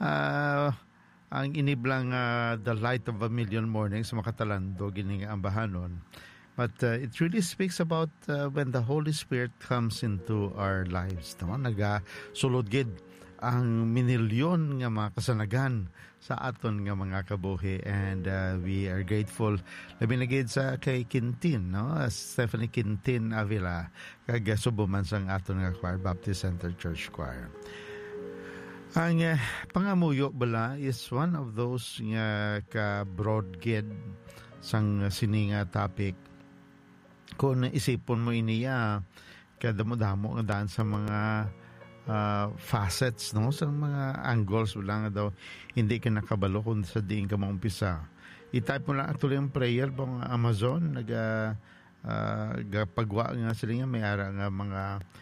ang iniblang the light of a million mornings makatalando gining ambahanon. But it really speaks about when the Holy Spirit comes into our lives. No? Nagasulod gid ang minilyon nga mga kasanagan sa aton nga mga kabuhi. And we are grateful. Labi na gid sa kay Quintin, no? Stephanie Quintin Avila, kag subuman sang aton nga choir, Baptist Center Church Choir. Ang pangamuyo bala is one of those nga ka-broad gid sang sininga topic. Kung isipon mo iniya, kadamo-damo nga daan sa mga facets, no? Sa mga angles, wala nga daw, hindi ka nakabalo kung sa diin ka maumpisa. I-type mo lang actually ang prayer pang Amazon, pagwa nga sila nga, may ara nga mga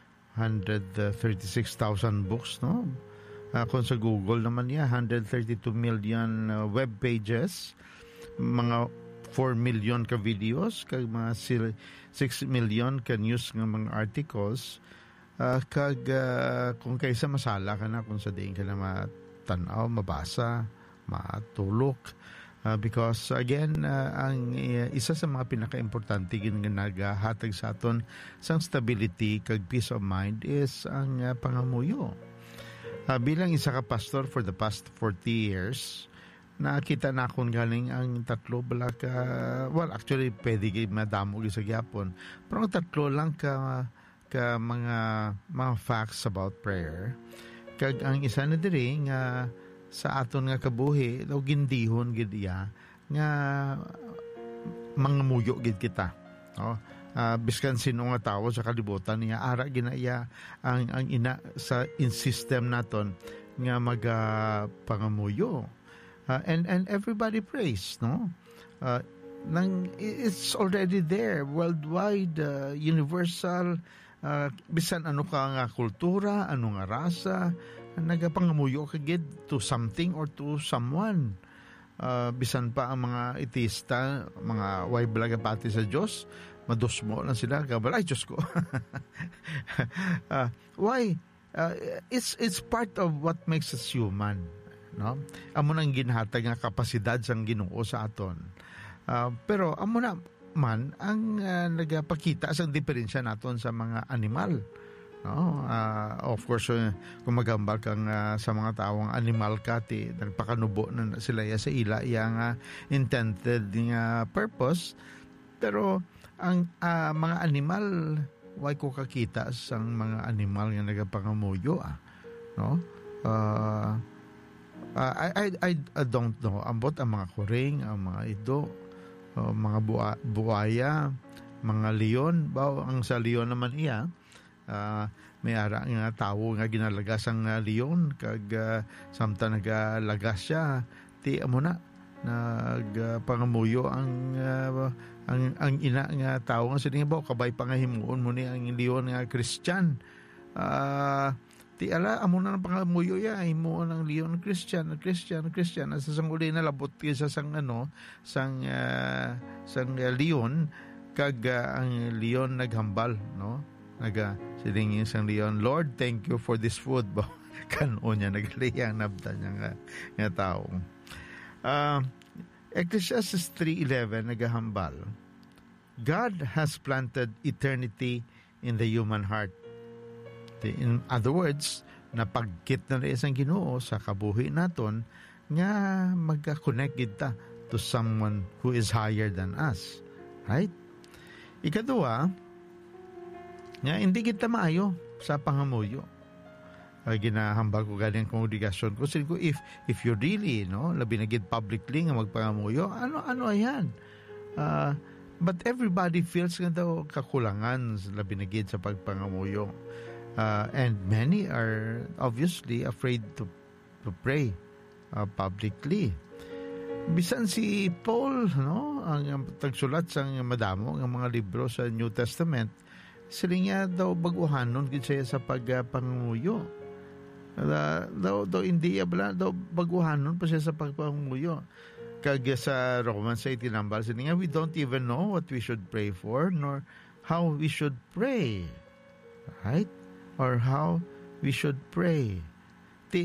136,000 books, no? Kung sa Google naman niya, 132 million web pages, mga 4 million ka videos, kag mga 6 million ka news nga mga articles, kag kung kaysa masala ka na kung sa diin ka na matanaw, mabasa, matulok, because again, ang isa sa mga pinaka-importante nga naghatag sa aton sang stability kag peace of mind is ang pangamuyo. Bilang isa ka pastor for the past 40 years, nakita na akong galing ang tatlo bala ka, well actually pwede madamo sa gyapon, pero ang tatlo lang ka mga facts about prayer. Kag ang isa na diri nga sa aton nga kabuhi daw gindihon gid iya nga mangamuyo gid kita, no? Biskan sino nga tawo sa kalibutan niya ara ginaya ang ina sa system naton nga pangamuyo. And everybody prays, no? It's already there, worldwide, universal, bisan ano ka nga kultura, ano nga rasa, nagapangamuyo ka gid to something or to someone. Bisan pa ang mga ateista, mga way balaga pati sa Diyos, madusmo lang sila, kabalay Diyos ko. Why? It's part of what makes us human, no? Amo nang ginhatag nga kapasidad sang Ginoo sa aton. Pero amo na man ang nagapakita sang diferensya naton sa mga animal, no? Of course, kung magambal kang sa mga tawong animal ka, nagpakanubo na sila sa ila yang intended nga purpose. Pero ang mga animal, why ko kakita sang mga animal nga nagapangamuyo, no? I don't know. Ambot ang mga kuring, ang mga ido, mga buaya, mga leon. Ang sa leon naman iya, may ara nga tawo nga ginalagas ang leon, kag samtang nagalagas siya, ti amo na nagpangamuyo ang ina nga tawo nga sining ba kabay pangahimuon mo ni ang leon nga Christian. Ti ala amo na pangamuyo ya imo ng leon Christian asa sang uli na labot kaysa sang leon, kag ang leon naghambal, no? Siling sang leon, Lord, thank you for this food ba. Kano niya nagliyang nabda niya nga taong. Ecclesiastes 3:11 nagahambal, God has planted eternity in the human heart. In other words, napagkit na rin isang Ginoo sa kabuhi naton nga magka-connect kita to someone who is higher than us. Right? Ikadua, nga hindi kita maayo sa pangamuyo. Ginahambal ko galing kongregasyon ko. Sige ko, if you really, no, labi na gid publicly nga magpangamuyo, ano ayan? But everybody feels nga daw kakulangan labi na gid sa pagpangamuyo. And many are obviously afraid to pray publicly. Bisan si Paul, no, ang tagsulat sa madamo ng mga libro sa New Testament, sila nga daw baguhanon gid siya sa pagpangamuyo. Daw hindi daw baguhanon pa siya sa pagpangamuyo. Kag sa Romans 8 tinambal sila nga, we don't even know what we should pray for nor how we should pray. Right? Or how we should pray.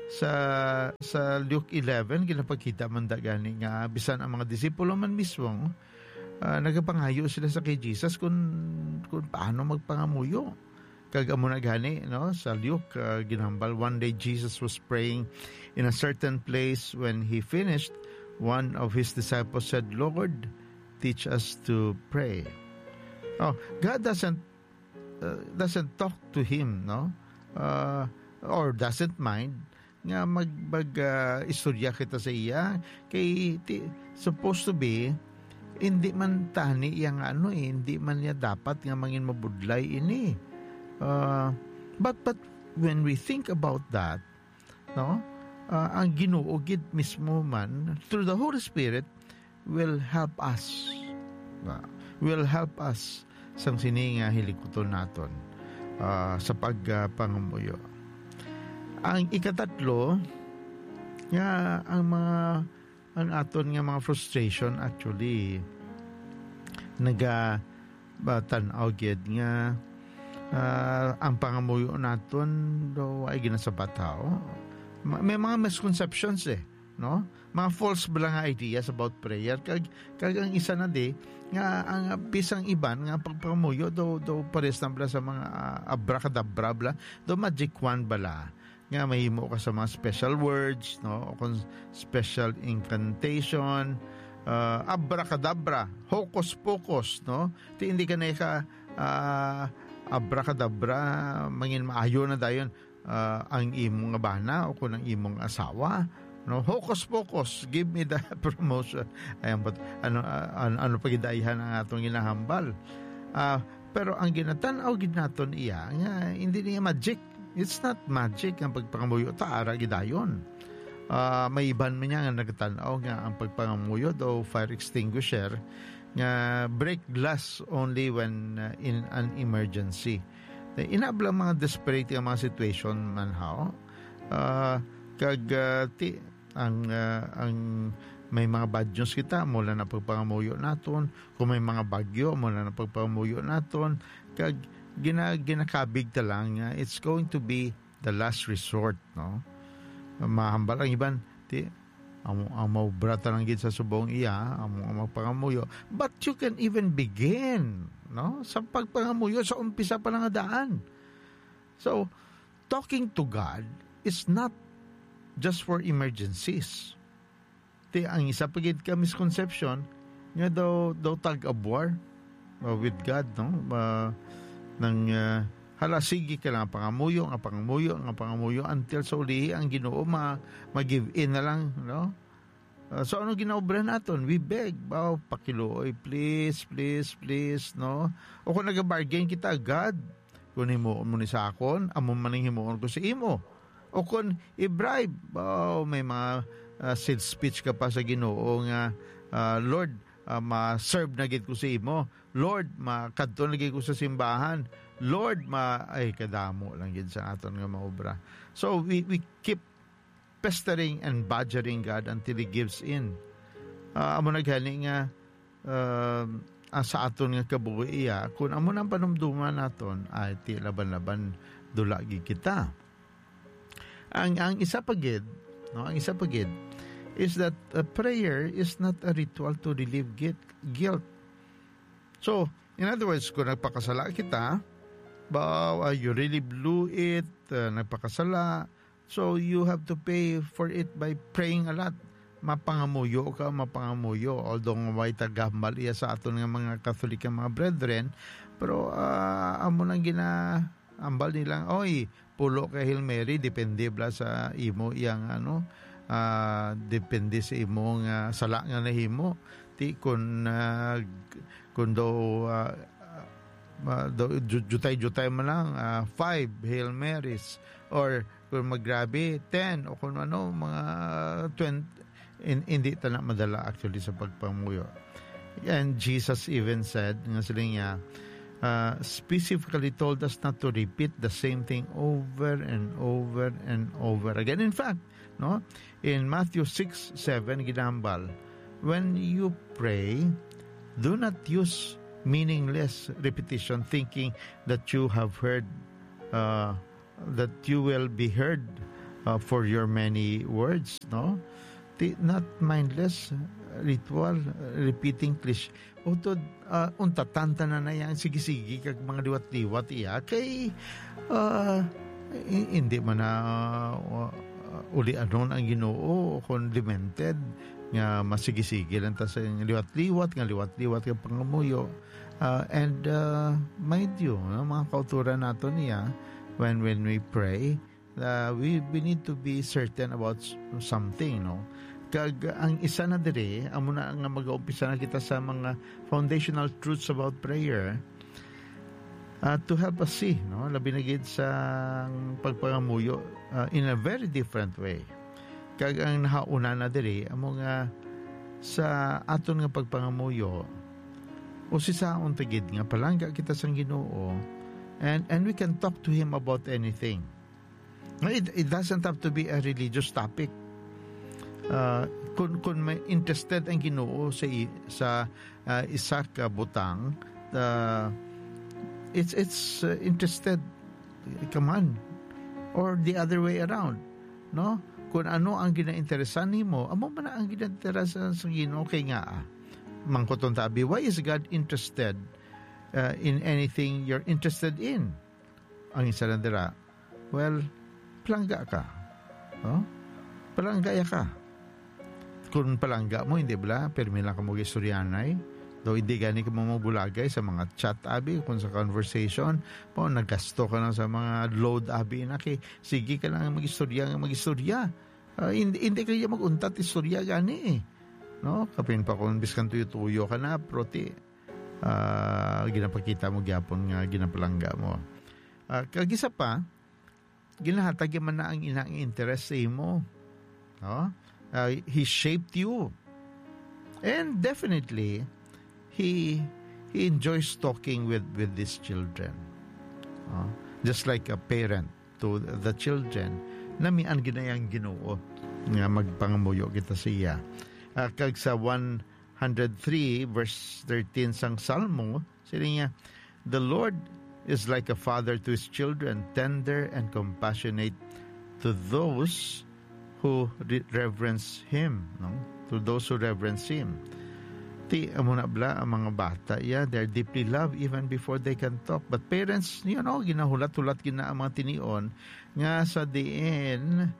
sa Luke 11 ginapakita man da gani nga bisan ang mga disipulo man mismo nagapangayo sila sa kay Jesus kung paano magpangamuyo. Kag amo na gani no sa Luke ginhambal, one day Jesus was praying in a certain place. When he finished, one of his disciples said, "Lord, teach us to pray." God doesn't talk to him, no? Or doesn't mind nga istorya kita sa iya kay supposed to be hindi man tani yang hindi man niya dapat nga mangin mabudlay ini. But when we think about that, no, ang Ginoo gid mismo man through the Holy Spirit will help us sang sini nga hilikuton naton sa pagpangamuyo. Ang ikatatlo nga ang aton nga mga frustration actually tanaw gid nga ang pangamuyo naton do ay ginasabat tao. May mga misconceptions no? Mga false bala nga ideas about prayer. Kag ang isa na nga ang pisang iban nga pagpangamuyo do pares na bala sa mga abracadabra bala, do magic wand bala. Nga mahimo ka sa mga special words, no? O kung special incantation, abracadabra, hocus pocus, no? Hindi ka na abracadabra, mangin maayo na dayon ang imong bana o kung ang imong asawa, no? Hocus pocus, give me the promotion. Ayan, but ano pagidaihan ang atong ginahambal. Pero ang ginatanaw gid naton iya nga hindi niya magic. It's not magic ang pagpangamuyo ta ara gidayon. May iban man niya nga nagtanaw nga ang pagpangamuyo do fire extinguisher nga break glass only when in an emergency. Inabla mga desperate nga mga situation man how. Ang may mga bad news kita mula na pagpangamuyo naton, kung may mga bagyo mula na pagpangamuyo naton, kag ginakabig ta lang nga it's going to be the last resort, no? Mahambal ang iban ang maubrata lang gid sa subong iya ang magpangamuyo, but you can even begin, no, sa pagpangamuyo sa umpisa pa lang daan. So talking to God is not just for emergencies. Ang isa pa gid ka misconception nga daw tag-abwar with God, no? Nang hala sige ka lang pangamuyo until sa ulihi ang Ginoo ma-give in na lang, no? So ano ginaobra naton? We beg, pakiluoy, please, no? O kung nag-bargain kita, God, kung himuon mo ni sa akon, amo man himuon ko sa imo. O kung i-bribe, may mga sales speech ka pa sa Ginoo nga, Lord, ma-serve na gid ko sa imo. Lord, makadto na gid ko sa simbahan. Lord, ay kadamo lang gid sa aton nga maobra. So we keep pestering and badgering God until He gives in. Amo naghani nga sa aton nga kabuhi iya, kung amo nang panumduman naton ay ti laban-laban dula gid kita. Ang isa pa gid, no, ang isa pa gid is that prayer is not a ritual to relieve guilt. So, in other words, kung nagpakasala kita, you really blew it, nagpakasala, so you have to pay for it by praying a lot. Mapangamuyo. Although may tagambal iya sa aton nga mga Catholic mga brethren, pero amo nang ambal nilang, pulo ka Hail Mary, depende bla sa imo iyang depende sa imong sala nga nahimo. Kung jutay man lang 5 Hail Marys, or kung maggrabe 10, o kung mga 20, hindi ta na madala actually sa pagpamuyo. And Jesus even said nga sila niya, specifically told us not to repeat the same thing over and over and over again. In fact, no, in Matthew 6:7 ginambal, when you pray, do not use meaningless repetition, thinking that you have heard, that you will be heard for your many words, no? Not mindless ritual, repeating cliche. Utod, unta tanta na yan, sige-sige, kag mga liwat-liwat iya, kay hindi man na uli anon ang Ginoo, condimented, nga masigisi-sige lang ta sa liwat-liwat, nga liwat-liwat kag pangamuyo. And mind you, mga kauturan nato niya, when we pray, we need to be certain about something, no? Kag ang isa na dire, amo na nga mag-uumpisa na kita sa mga foundational truths about prayer, to help us see, no? Labi na gid sa pagpangamuyo in a very different way. Kag ang nahauna na dire, amo nga sa aton nga pagpangamuyo, o si saon tigid nga palangga kita sang Ginoo, and we can talk to Him about anything. It doesn't have to be a religious topic. Kung may interested ang Ginoo sa isa ka butang, it's interested kaman, or the other way around, no? Kung ano ang ginainteresan nimo, amo man ang ginainteresan sa Ginoo, kay nga mangkuton tabi, why is God interested in anything you're interested in? Ang isa lang dira, well, palangga ka, no? Palanggaya ka. Kung palangga mo, hindi ba? Permi lang ka mo istoryanay. Though hindi gani ka mo bulagay sa mga chat abi, kung sa conversation, po, nagasto ka lang sa mga load abi na kay, sige ka lang mag-istorya. Hindi ka mag-untat istorya gani eh. No? Kapin pa kung biskan tuyo-tuyo ka na, proti, ginapakita mo gyapon nga ginapalangga mo. Kagisa pa, ginahatag man na ang inang interest sa imo. No? He shaped you, and definitely he enjoys talking with these children, just like a parent to the children. Namian ginayang Ginoo nga magpangamuyo kita siya. Kag sa 103 verse 13 sang Salmo, sila niya, the Lord is like a father to his children, tender and compassionate to those who reverence Him, no? To those who reverence Him. Amo na bla ang mga bata, they're deeply loved even before they can talk. But parents, ginahulat-hulat gina ang mga tinion nga sa diin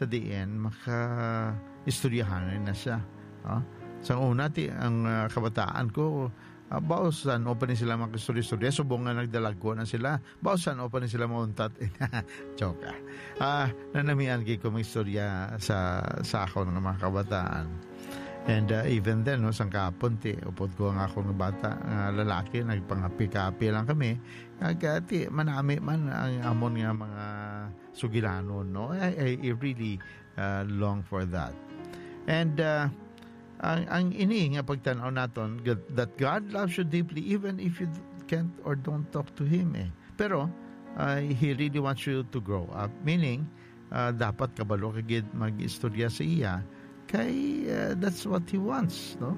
maka-istoryahan na siya. Sa una, ang kabataan ko, bausan o pa rin sila makistorya-storya, subong nga nagdalago na sila, bausan o pa rin sila mauntat. Joke. Nanamian ko mag-istorya sa ako ng mga kabataan. And even then, sang kapon, upod ko nga ako ng bata, lalaki, nagpangapi-kapi lang kami, manami man ang amon nga mga sugilanon, no? I really long for that. And ang ini nga pagtanaw naton, that God loves you deeply even if you can't or don't talk to Him. Pero He really wants you to grow up, meaning dapat kabalo kagid mag-istorya sa iya, kay that's what He wants, no?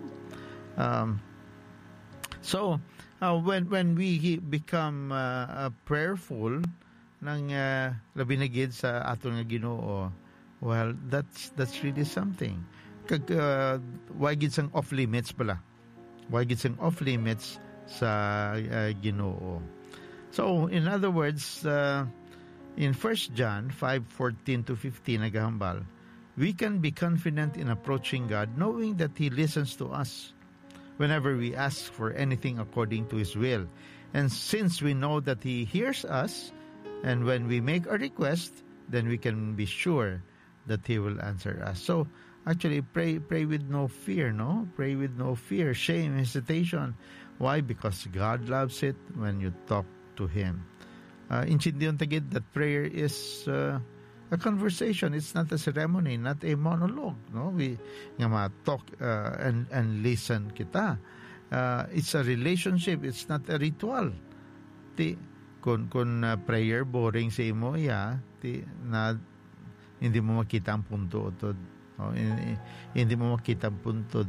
So when we become prayerful ng labi na gid sa aton nga Ginoo, well, that's really something. Kag why gid sang off limits pala, why gid sang off limits sa Ginoo. So in other words, in 1 John 5:14 to 15 nagahambal, we can be confident in approaching God knowing that He listens to us whenever we ask for anything according to His will. And since we know that He hears us, and when we make a request, then we can be sure that He will answer us. So actually, pray with no fear, no? Pray with no fear, shame, hesitation. Why? Because God loves it when you talk to Him. Intindihan tagid that prayer is a conversation. It's not a ceremony, not a monologue, no? We nga ma-talk and listen kita. It's a relationship. It's not a ritual. Kung prayer boring sa imo, na hindi mo makita ang punto utod. Hindi mo makita ang puntod.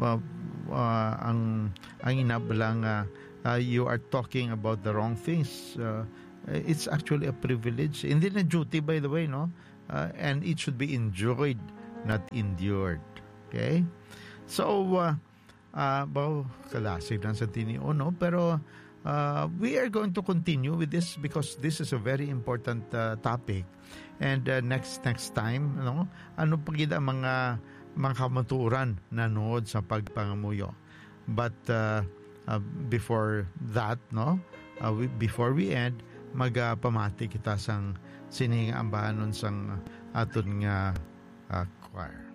Ang inabalang you are talking about the wrong things. It's actually a privilege. Hindi na duty, by the way, no? and it should be enjoyed, not endured. Okay? So, kalasig lang sa tinio, no? Pero we are going to continue with this because this is a very important topic. And next time, no? Ano pa gid ang mga kamaturan na nood sa pagpangamuyo. But before that, no? Before we end, magpamati kita sang sining ambanon sang aton nga choir.